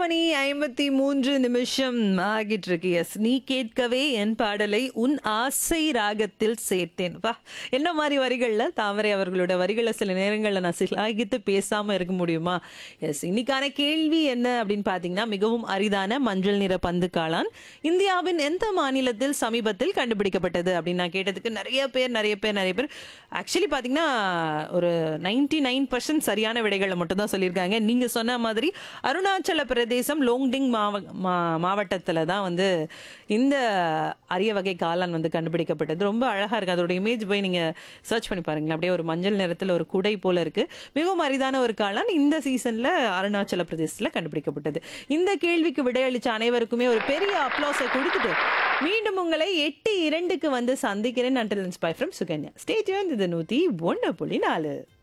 8:53 ஆகிட்டு இருக்கு. எஸ், நீ கேட்கவே என் பாடலை உன் ஆசை ராகத்தில் சேர்த்தேன். வா, என்ன மாதிரி வரிகள்ல தாமரை அவர்களோட வரிகளை சில நேரங்கள்ல நான் சிலாகித்து பேசாம இருக்க முடியுமா? எஸ், இன்னைக்கான கேள்வி என்ன அப்படின்னு பாத்தீங்கன்னா, மிகவும் அரிதான மஞ்சள் நிற பந்து காளான் இந்தியாவின் எந்த மாநிலத்தில் சமீபத்தில் கண்டுபிடிக்கப்பட்டது அப்படின்னு நான் கேட்டதுக்கு நிறைய பேர் ஆக்சுவலி பாத்தீங்கன்னா ஒரு 99% சரியான விடைகளை மட்டும் தான் சொல்லியிருக்காங்க. நீங்க சொன்ன மாதிரி அருணாச்சல பிரதேசம் லோங்டிங் மாவட்டத்துல தான் வந்து இந்த அரிய வகை காளான் வந்து கண்டுபிடிக்கப்பட்டது. ரொம்ப அழகா இருக்கு. அதோட இமேஜ் போய் நீங்க சர்ச் பண்ணி பாருங்களேன். அப்படியே ஒரு மஞ்சள் நிறத்துல ஒரு குடை போல இருக்கு. மிகவும் அரிதான ஒரு காளான் இந்த சீசன்ல அருணாச்சல பிரதேசத்துல கண்டுபிடிக்கப்பட்டது. இந்த கேள்விக்கு விடையளிச்ச அனைவருக்குமே ஒரு பெரிய அப்ளாஸை கொடுத்துட்டு மீண்டும் உங்களை 8:02 வந்து சந்திக்கிறேன். Until then, bye from Suganya. Stay tuned. இது 101.4.